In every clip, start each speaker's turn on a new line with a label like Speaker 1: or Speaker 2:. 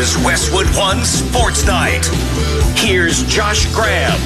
Speaker 1: is Westwood One Sports Night. Here's Josh Graham.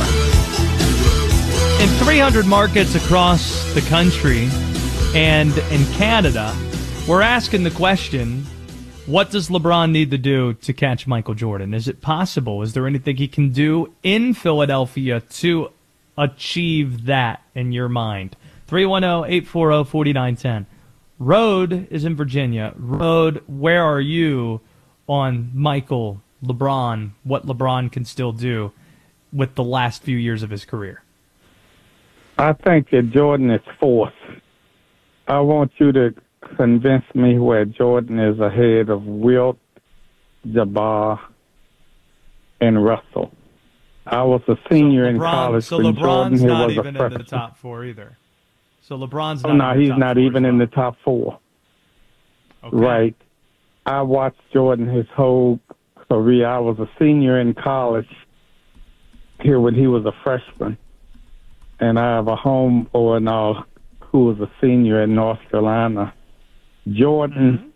Speaker 2: In 300 markets across the country and in Canada, we're asking the question, what does LeBron need to do to catch Michael Jordan? Is it possible? Is there anything he can do in Philadelphia to achieve that in your mind? 310-840-4910. Road is in Virginia. Road, where are you on Michael, LeBron, what LeBron can still do with the last few years of his career?
Speaker 3: I think that Jordan is fourth. I want you to convince me where Jordan is ahead of Wilt, Jabbar, and Russell. I was a senior in college when
Speaker 2: LeBron's
Speaker 3: Jordan
Speaker 2: not
Speaker 3: was a
Speaker 2: even
Speaker 3: freshman.
Speaker 2: in the top four either. So LeBron's not.
Speaker 3: Oh, no,
Speaker 2: in the
Speaker 3: he's
Speaker 2: top
Speaker 3: not
Speaker 2: four
Speaker 3: even
Speaker 2: as
Speaker 3: in
Speaker 2: well.
Speaker 3: the top four.
Speaker 2: Okay.
Speaker 3: Right. I watched Jordan his whole career. I was a senior in college here when he was a freshman. And I have a homeboy now who was a senior in North Carolina. Jordan,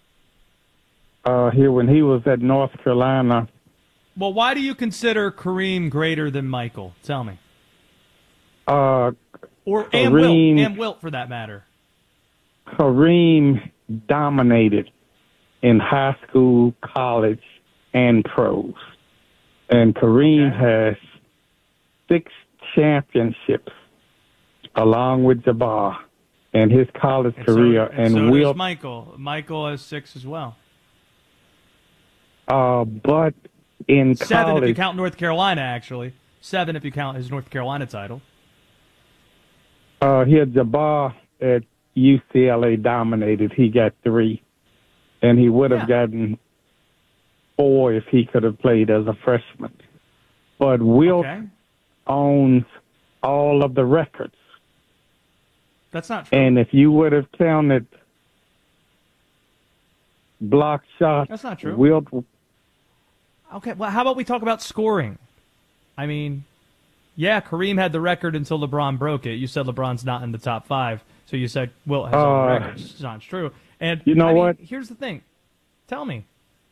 Speaker 3: here when he was at North Carolina.
Speaker 2: Well, why do you consider Kareem greater than Michael? Tell me.
Speaker 3: Kareem,
Speaker 2: And Wilt for that matter.
Speaker 3: Kareem dominated in high school, college, and pros. And Kareem has 6 championships along with Jabbar in his college career.
Speaker 2: And so
Speaker 3: Wilt,
Speaker 2: does Michael. Michael has 6 as well.
Speaker 3: but in
Speaker 2: 7
Speaker 3: college,
Speaker 2: if you count North Carolina, actually. 7 if you count his North Carolina title.
Speaker 3: he had Jabbar at UCLA dominated. He got 3. And he would have gotten 4 if he could have played as a freshman. But Wilt owns all of the records.
Speaker 2: That's not true.
Speaker 3: And if you would have counted block shots,
Speaker 2: that's not true.
Speaker 3: Wilt.
Speaker 2: Okay, well, how about we talk about scoring? I mean, yeah, Kareem had the record until LeBron broke it. You said LeBron's not in the top 5, so you said Wilt has all the records. It's not true. And
Speaker 3: you know what?
Speaker 2: Here's the thing. Tell me.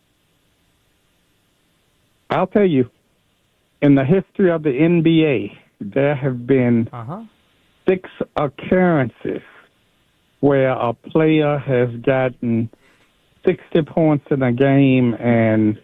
Speaker 3: I'll tell you. In the history of the NBA, there have been 6 occurrences where a player has gotten 60 points in a game and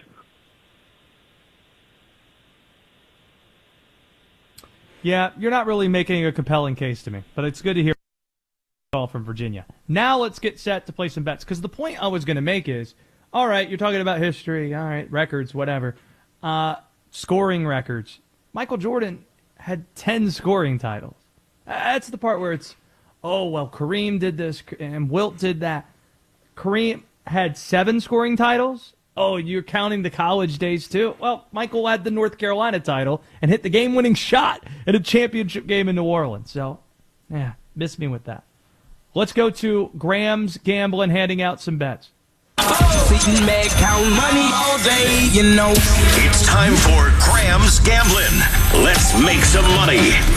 Speaker 2: Yeah, you're not really making a compelling case to me, but it's good to hear all from Virginia. Now let's get set to play some bets, because the point I was going to make is, all right, you're talking about history, all right, records, whatever. Scoring records. Michael Jordan had 10 scoring titles. That's the part where it's, oh, well, Kareem did this and Wilt did that. Kareem had 7 scoring titles? Oh, you're counting the college days too? Well, Michael had the North Carolina title and hit the game-winning shot in a championship game in New Orleans. So, yeah, miss me with that. Let's go to Graham's Gambling, handing out some bets.
Speaker 4: Sitting back, count money all day, you know.
Speaker 1: It's time for Graham's Gambling. Let's make some money.